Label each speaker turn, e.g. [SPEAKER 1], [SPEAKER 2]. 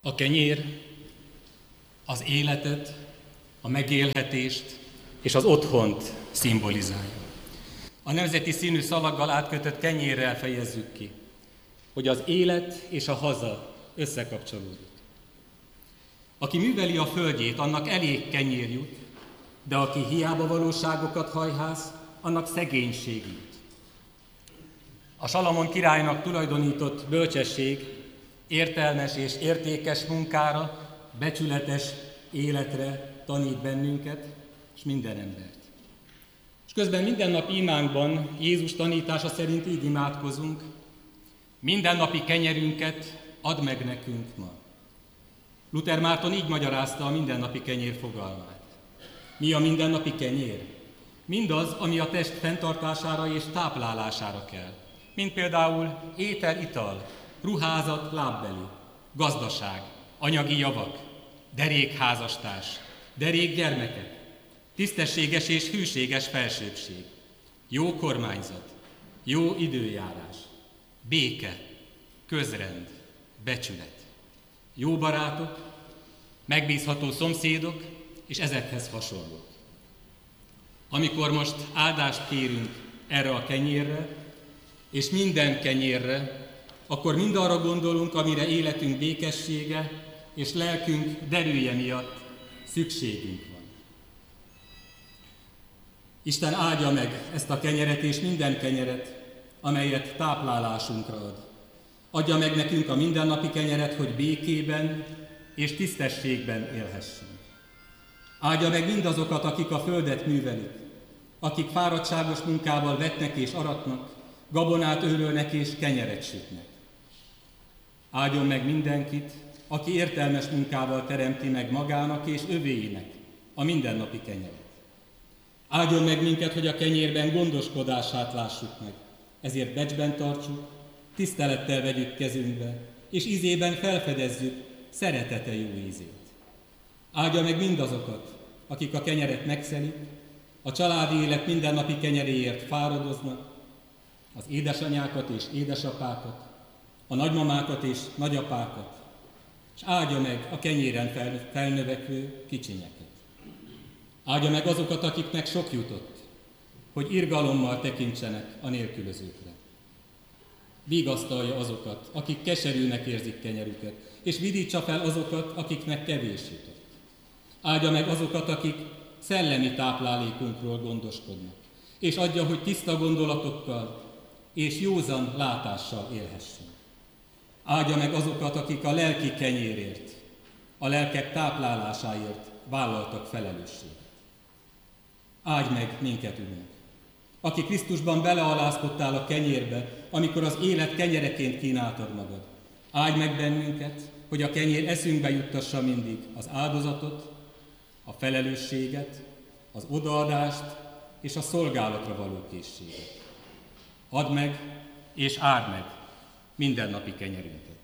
[SPEAKER 1] A kenyér az életet, a megélhetést és az otthont szimbolizálja. A nemzeti színű szalaggal átkötött kenyérrel fejezzük ki, hogy az élet és a haza összekapcsolódik. Aki műveli a földjét, annak elég kenyér jut, de aki hiába valóságokat hajház, annak szegénység jut. A Salamon királynak tulajdonított bölcsesség értelmes és értékes munkára, becsületes életre tanít bennünket, és minden embert. És közben mindennapi imánkban Jézus tanítása szerint így imádkozunk: mindennapi kenyerünket add meg nekünk ma. Luther Márton így magyarázta a mindennapi kenyér fogalmát. Mi a mindennapi kenyér? Mindaz, ami a test fenntartására és táplálására kell. Mint például étel, ital, ruházat, lábbeli, gazdaság, anyagi javak, derék házastárs, derék gyermekek, tisztességes és hűséges felsőbbség, jó kormányzat, jó időjárás, béke, közrend, becsület, jó barátok, megbízható szomszédok és ezekhez hasonlók. Amikor most áldást kérünk erre a kenyérre, és minden kenyérre, akkor mind arra gondolunk, amire életünk békessége és lelkünk derűje miatt szükségünk van. Isten áldja meg ezt a kenyeret és minden kenyeret, amelyet táplálásunkra ad. Adja meg nekünk a mindennapi kenyeret, hogy békében és tisztességben élhessünk. Áldja meg mindazokat, akik a földet művelik, akik fáradtságos munkával vetnek és aratnak, gabonát őrölnek és kenyeret sütnek. Áldjon meg mindenkit, aki értelmes munkával teremti meg magának és övéinek a mindennapi kenyeret. Áldjon meg minket, hogy a kenyérben gondoskodását lássuk meg, ezért becsben tartsuk, tisztelettel vegyük kezünkbe, és ízében felfedezzük szeretete jó ízét. Áldja meg mindazokat, akik a kenyeret megszelik, a családi élet mindennapi kenyeréért fáradoznak, az édesanyákat és édesapákat, a nagymamákat és nagyapákat, és áldja meg a kenyéren felnövekvő kicsinyeket. Áldja meg azokat, akiknek sok jutott, hogy irgalommal tekintsenek a nélkülözőkre. Vigasztalja azokat, akik keserűnek érzik kenyerüket, és vidítsa fel azokat, akiknek kevés jutott. Áldja meg azokat, akik szellemi táplálékunkról gondoskodnak, és adja, hogy tiszta gondolatokkal és józan látással élhessünk. Áldja meg azokat, akik a lelki kenyérért, a lelkek táplálásáért vállaltak felelősséget. Áldj meg minket, Urunk, aki Krisztusban belealázkodtál a kenyérbe, amikor az élet kenyereként kínáltad magad. Áldj meg bennünket, hogy a kenyér eszünkbe juttassa mindig az áldozatot, a felelősséget, az odaadást és a szolgálatra való készséget. Add meg és áld meg mindennapi kenyerünket.